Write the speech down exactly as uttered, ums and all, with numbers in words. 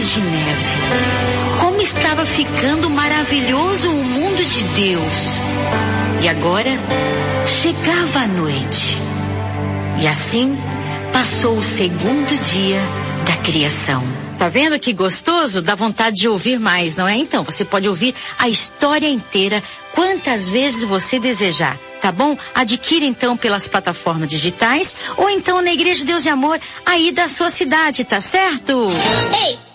de neve. Como estava ficando maravilhoso o mundo de Deus. E agora chegava a noite. E assim passou o segundo dia da criação. Tá vendo que gostoso? Dá vontade de ouvir mais, não é? Então, você pode ouvir a história inteira quantas vezes você desejar, tá bom? Adquira então pelas plataformas digitais ou então na Igreja Deus e Amor aí da sua cidade, tá certo? Ei!